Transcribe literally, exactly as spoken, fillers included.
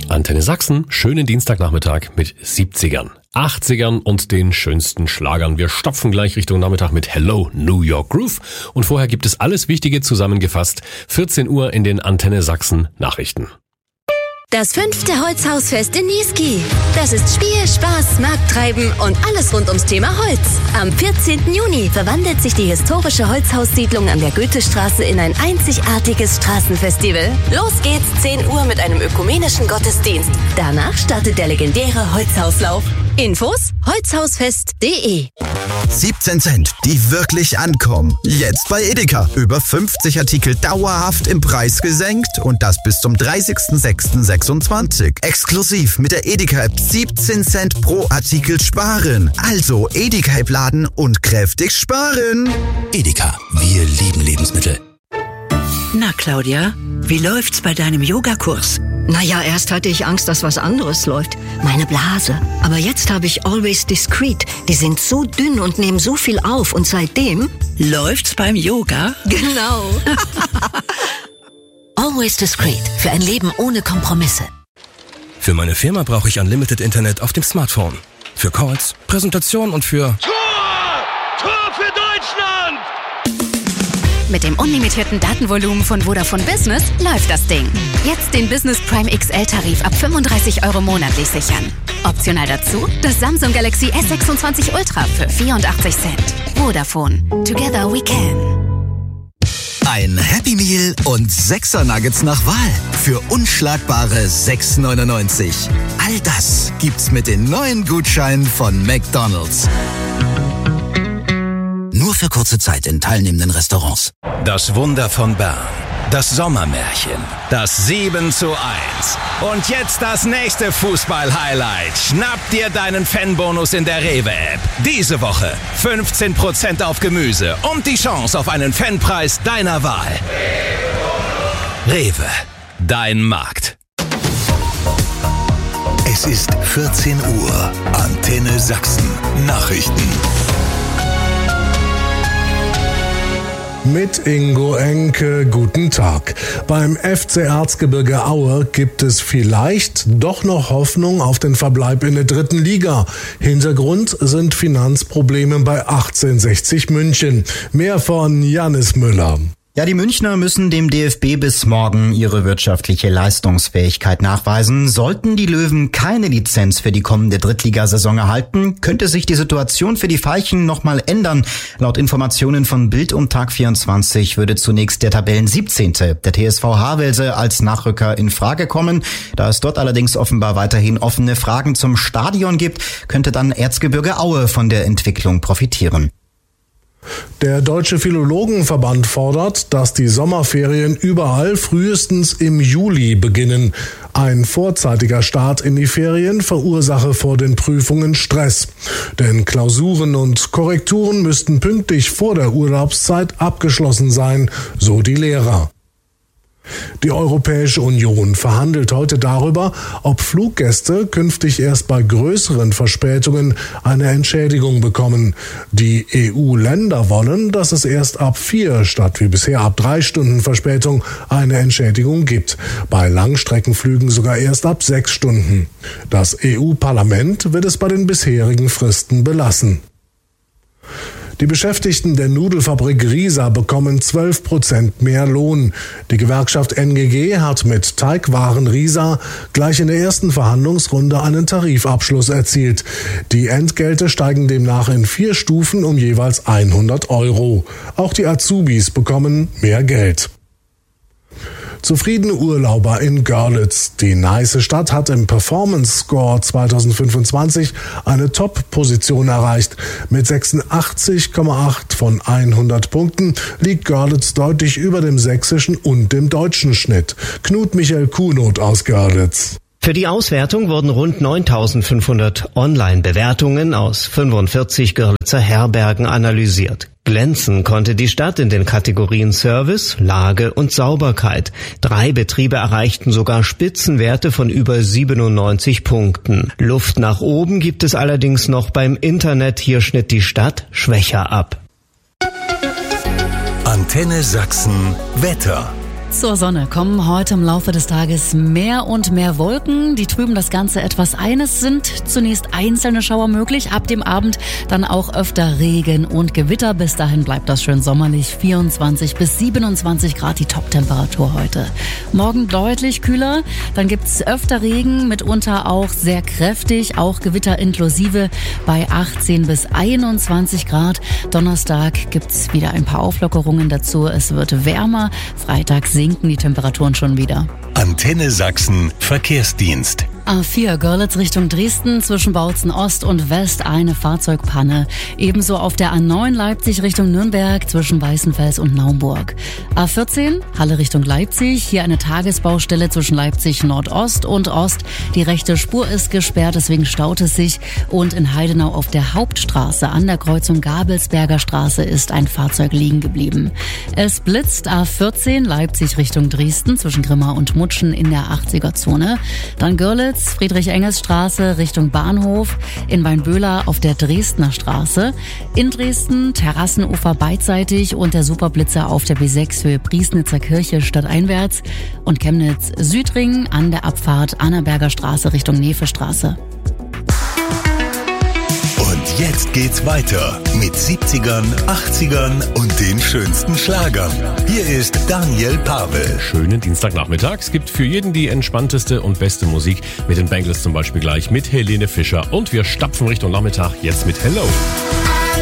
Antenne Sachsen, schönen Dienstagnachmittag mit siebzigern, achtzigern und den schönsten Schlagern. Wir stopfen gleich Richtung Nachmittag mit Hello New York Groove und vorher gibt es alles Wichtige zusammengefasst. vierzehn Uhr in den Antenne Sachsen Nachrichten. Das fünfte Holzhausfest in Niesky. Das ist Spiel, Spaß, Markttreiben und alles rund ums Thema Holz. Am vierzehnten Juni verwandelt sich die historische Holzhaussiedlung an der Goethestraße in ein einzigartiges Straßenfestival. Los geht's, zehn Uhr mit einem ökumenischen Gottesdienst. Danach startet der legendäre Holzhauslauf. Infos holzhausfest punkt de. siebzehn Cent, die wirklich ankommen. Jetzt bei Edeka. Über fünfzig Artikel dauerhaft im Preis gesenkt und das bis zum dreißigsten sechsten sechsundzwanzig. Exklusiv mit der Edeka-App siebzehn Cent pro Artikel sparen. Also Edeka-App laden und kräftig sparen. Edeka, wir lieben Lebensmittel. Na Claudia, wie läuft's bei deinem Yogakurs? Naja, erst hatte ich Angst, dass was anderes läuft. Meine Blase. Aber jetzt habe ich Always Discreet. Die sind so dünn und nehmen so viel auf. Und seitdem... Läuft's beim Yoga? Genau. Always Discreet. Für ein Leben ohne Kompromisse. Für meine Firma brauche ich Unlimited Internet auf dem Smartphone. Für Calls, Präsentationen und für... Tor! Tor für Deutschland! Mit dem unlimitierten Datenvolumen von Vodafone Business läuft das Ding. Jetzt den Business Prime X L-Tarif ab fünfunddreißig Euro monatlich sichern. Optional dazu das Samsung Galaxy S sechsundzwanzig Ultra für vierundachtzig Cent. Vodafone. Together we can. Ein Happy Meal und Sechser Nuggets nach Wahl für unschlagbare sechs neunundneunzig. All das gibt's mit den neuen Gutscheinen von McDonald's. Nur für kurze Zeit in teilnehmenden Restaurants. Das Wunder von Bern. Das Sommermärchen. Das sieben zu eins. Und jetzt das nächste Fußball-Highlight. Schnapp dir deinen Fanbonus in der Rewe-App. Diese Woche fünfzehn Prozent auf Gemüse und die Chance auf einen Fanpreis deiner Wahl. Rewe, dein Markt. Es ist vierzehn Uhr. Antenne Sachsen. Nachrichten. Mit Ingo Enke, guten Tag. Beim F C Erzgebirge Aue gibt es vielleicht doch noch Hoffnung auf den Verbleib in der dritten Liga. Hintergrund sind Finanzprobleme bei achtzehnhundertsechzig München. Mehr von Janis Müller. Ja, die Münchner müssen dem D F B bis morgen ihre wirtschaftliche Leistungsfähigkeit nachweisen. Sollten die Löwen keine Lizenz für die kommende Drittligasaison erhalten, könnte sich die Situation für die Veilchen nochmal ändern. Laut Informationen von Bild und Tag vierundzwanzig würde zunächst der Tabellen siebzehnte der T S V Havelse als Nachrücker in Frage kommen. Da es dort allerdings offenbar weiterhin offene Fragen zum Stadion gibt, könnte dann Erzgebirge Aue von der Entwicklung profitieren. Der Deutsche Philologenverband fordert, dass die Sommerferien überall frühestens im Juli beginnen. Ein vorzeitiger Start in die Ferien verursache vor den Prüfungen Stress. Denn Klausuren und Korrekturen müssten pünktlich vor der Urlaubszeit abgeschlossen sein, so die Lehrer. Die Europäische Union verhandelt heute darüber, ob Fluggäste künftig erst bei größeren Verspätungen eine Entschädigung bekommen. Die E U-Länder wollen, dass es erst ab vier statt wie bisher ab drei Stunden Verspätung eine Entschädigung gibt. Bei Langstreckenflügen sogar erst ab sechs Stunden. Das E U-Parlament wird es bei den bisherigen Fristen belassen. Die Beschäftigten der Nudelfabrik Risa bekommen zwölf Prozent mehr Lohn. Die Gewerkschaft N G G hat mit Teigwaren Risa gleich in der ersten Verhandlungsrunde einen Tarifabschluss erzielt. Die Entgelte steigen demnach in vier Stufen um jeweils hundert Euro. Auch die Azubis bekommen mehr Geld. Zufriedene Urlauber in Görlitz. Die Neiße Stadt hat im Performance Score zweitausendfünfundzwanzig eine Top-Position erreicht. Mit sechsundachtzig Komma acht von hundert Punkten liegt Görlitz deutlich über dem sächsischen und dem deutschen Schnitt. Knut Michael Kuhnot aus Görlitz. Für die Auswertung wurden rund neuntausendfünfhundert Online-Bewertungen aus fünfundvierzig Görlitzer Herbergen analysiert. Glänzen konnte die Stadt in den Kategorien Service, Lage und Sauberkeit. Drei Betriebe erreichten sogar Spitzenwerte von über siebenundneunzig Punkten. Luft nach oben gibt es allerdings noch beim Internet. Hier schnitt die Stadt schwächer ab. Antenne Sachsen Wetter. Zur Sonne kommen heute im Laufe des Tages mehr und mehr Wolken. Die trüben das Ganze etwas ein. Es sind zunächst einzelne Schauer möglich, ab dem Abend dann auch öfter Regen und Gewitter. Bis dahin bleibt das schön sommerlich. vierundzwanzig bis siebenundzwanzig Grad die Top-Temperatur heute. Morgen deutlich kühler, dann gibt's öfter Regen, mitunter auch sehr kräftig, auch Gewitter inklusive bei achtzehn bis einundzwanzig Grad. Donnerstag gibt's wieder ein paar Auflockerungen dazu. Es wird wärmer. Freitag sinken die Temperaturen schon wieder. Antenne Sachsen Verkehrsdienst. A vier Görlitz Richtung Dresden, zwischen Bautzen Ost und West eine Fahrzeugpanne. Ebenso auf der A neun Leipzig Richtung Nürnberg, zwischen Weißenfels und Naumburg. A vierzehn Halle Richtung Leipzig, hier eine Tagesbaustelle zwischen Leipzig Nordost und Ost. Die rechte Spur ist gesperrt, deswegen staut es sich. Und in Heidenau auf der Hauptstraße an der Kreuzung Gabelsberger Straße ist ein Fahrzeug liegen geblieben. Es blitzt A vierzehn Leipzig Richtung Dresden, zwischen Grimma und Mutschen in der achtziger Zone. Dann Görlitz Friedrich-Engels-Straße Richtung Bahnhof, in Weinböhler auf der Dresdner Straße, in Dresden Terrassenufer beidseitig und der Superblitzer auf der B sechs Höhe Priesnitzer Kirche stadteinwärts und Chemnitz Südring an der Abfahrt Annaberger Straße Richtung Nefestraße. Und jetzt geht's weiter mit siebzigern, achtzigern und den schönsten Schlagern. Hier ist Daniel Pavel. Schönen Dienstagnachmittag. Es gibt für jeden die entspannteste und beste Musik. Mit den Bangles zum Beispiel gleich mit Helene Fischer. Und wir stapfen Richtung Nachmittag jetzt mit Hello.